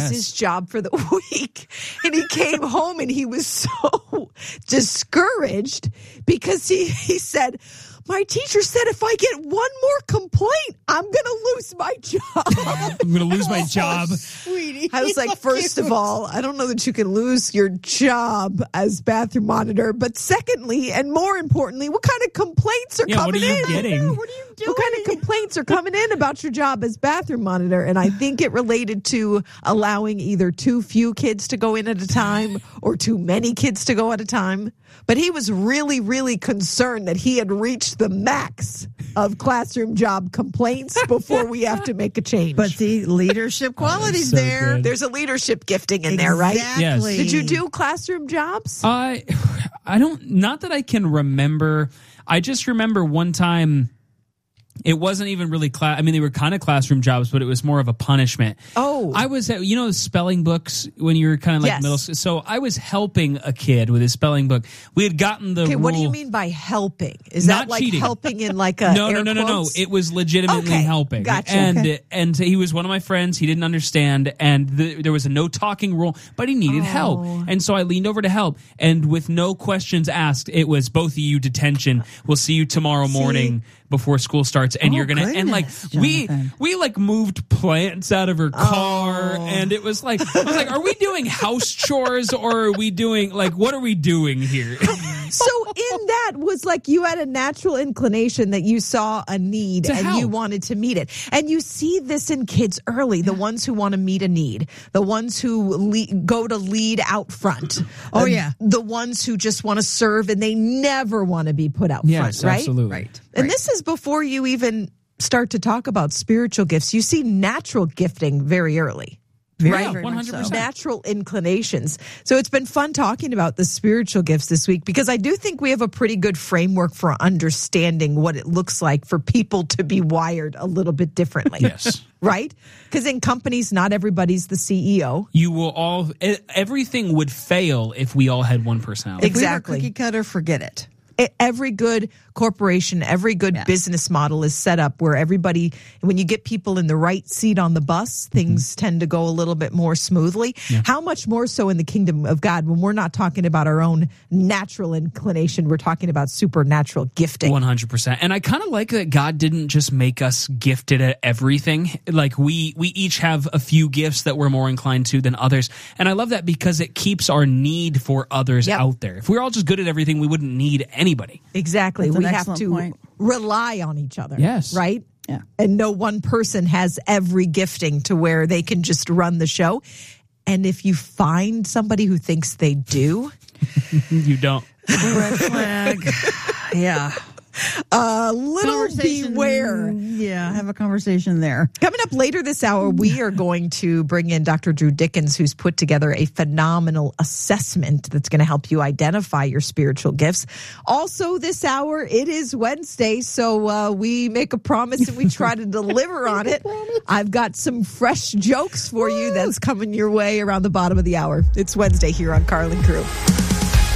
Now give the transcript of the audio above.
was his job for the week. And he came home and he was so discouraged because he said, my teacher said if I get one more complaint, I'm going to lose my job. I'm going to lose my job. Sweetie. I was like, first of all, I don't know that you can lose your job as bathroom monitor. But secondly, and more importantly, what kind of complaints are coming in? What are you getting? What are you doing? What kind of complaints are coming in about your job as bathroom monitor? And I think it related to allowing either too few kids to go in at a time or too many kids to go at a time. But he was really, really concerned that he had reached the max of classroom job complaints before we have to make a change. But the leadership qualities so there. good. There's a leadership gifting in there, right? Exactly. Yes. Did you do classroom jobs? I don't, not that I can remember. I just remember one time. It wasn't even really class. I mean, they were kind of classroom jobs, but it was more of a punishment. Oh. I was at, the spelling books when you were kind of like Yes. middle school. So I was helping a kid with his spelling book. We had gotten the Okay, rule. what do you mean by helping? Is Not that like cheating. helping in like a No. air quotes? It was legitimately Okay, helping. gotcha. And he was one of my friends. He didn't understand, and there was a no talking rule, but he needed help. And so I leaned over to help, and with no questions asked, it was both of you detention. We'll see you tomorrow morning before school starts, and you're gonna and like Jonathan. we like moved plants out of her car, and it was like I was like, are we doing house chores or are we doing like what are we doing here? So in that was like you had a natural inclination that you saw a need To and help. you wanted to meet it. And you see this in kids early, the ones who want to meet a need, the ones who go to lead out front. Oh, yeah. The ones who just want to serve and they never want to be put out Yes, front, right? absolutely. Right. And this is before you even start to talk about spiritual gifts. You see natural gifting very early. Very, Right. very much so. 100%. Natural inclinations. So it's been fun talking about the spiritual gifts this week because I do think we have a pretty good framework for understanding what it looks like for people to be wired a little bit differently. Yes. Right? Because in companies, not everybody's the CEO. You will all everything would fail if we all had one personality. If we were Exactly. cookie cutter, forget it. Every good corporation, every good business model is set up where everybody, when you get people in the right seat on the bus, things tend to go a little bit more smoothly. How much more so in the kingdom of God when we're not talking about our own natural inclination, we're talking about supernatural gifting. 100%. And I kind of like that God didn't just make us gifted at everything. Like we each have a few gifts that we're more inclined to than others. And I love that because it keeps our need for others Yep. out there. If we were all just good at everything, we wouldn't need anybody. Exactly. That's an We have excellent to point. rely on each other. Yes. Right? Yeah. And no one person has every gifting to where they can just run the show. And if you find somebody who thinks they do, You don't. Red flag. Yeah. little Conversation. beware. Yeah, have a conversation there. Coming up later this hour, we are going to bring in Dr. Drew Dickens, who's put together a phenomenal assessment that's going to help you identify your spiritual gifts. Also this hour, it is Wednesday, so we make a promise and we try to deliver on it. I've got some fresh jokes for you that's coming your way around the bottom of the hour. It's Wednesday here on Carl and Crew.